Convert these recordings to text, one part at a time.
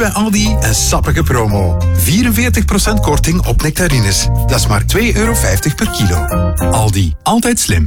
bij Aldi een sappige promo. 44% korting op nectarines. Dat is maar €2,50 per kilo. Aldi, altijd slim.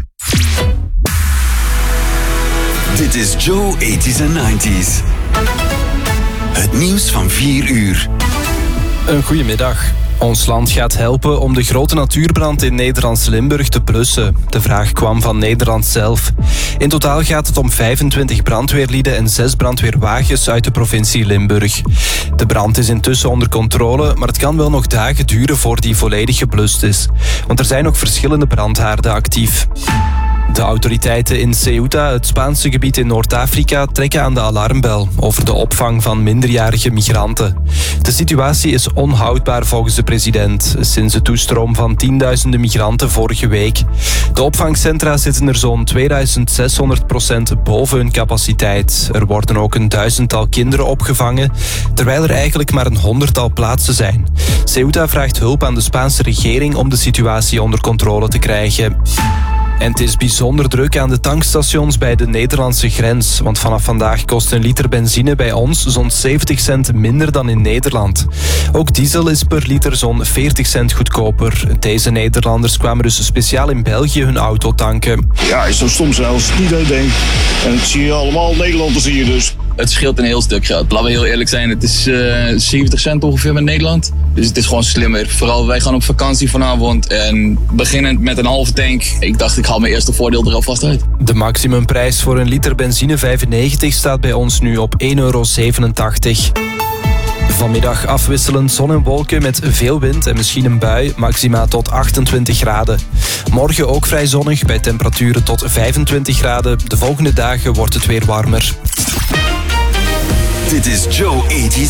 Dit is Joe 80s en 90s. Het nieuws van 4 uur. Een goedemiddag. Ons land gaat helpen om de grote natuurbrand in Nederlands Limburg te blussen. De vraag kwam van Nederland zelf. In totaal gaat het om 25 brandweerlieden en 6 brandweerwagens uit de provincie Limburg. De brand is intussen onder controle, maar het kan wel nog dagen duren voor die volledig geblust is. Want er zijn nog verschillende brandhaarden actief. De autoriteiten in Ceuta, het Spaanse gebied in Noord-Afrika, trekken aan de alarmbel over de opvang van minderjarige migranten. De situatie is onhoudbaar volgens de president, sinds de toestroom van tienduizenden migranten vorige week. De opvangcentra zitten er zo'n 2600% boven hun capaciteit. Er worden ook een 1000-tal kinderen opgevangen, terwijl er eigenlijk maar een 100-tal plaatsen zijn. Ceuta vraagt hulp aan de Spaanse regering om de situatie onder controle te krijgen. En het is bijzonder druk aan de tankstations bij de Nederlandse grens. Want vanaf vandaag kost een liter benzine bij ons zo'n 70 cent minder dan in Nederland. Ook diesel is per liter zo'n 40 cent goedkoper. Deze Nederlanders kwamen dus speciaal in België hun auto tanken. Ja, is zo stom zelfs. Niet dat ik denk. En ik zie allemaal Nederlanders hier dus. Het scheelt een heel stuk geld. Laten we heel eerlijk zijn. Het is 70 cent ongeveer met Nederland. Dus het is gewoon slimmer. Vooral wij gaan op vakantie vanavond. En beginnend met een halve tank. Ik dacht ik haal mijn eerste voordeel er alvast uit. De maximumprijs voor een liter benzine 95 staat bij ons nu op €1,87. Vanmiddag afwisselend zon en wolken met veel wind en misschien een bui, maxima tot 28 graden. Morgen ook vrij zonnig bij temperaturen tot 25 graden. De volgende dagen wordt het weer warmer. Dit is Joe 80s.